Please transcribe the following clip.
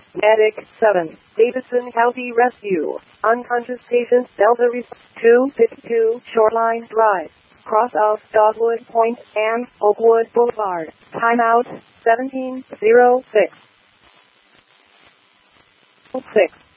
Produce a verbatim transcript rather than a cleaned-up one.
Medic seven, Davidson County Rescue. Unconscious patient Delta Res- two fifty-two Shoreline Drive. Cross of Dogwood Point and Oakwood Boulevard. Timeout seventeen oh six. six.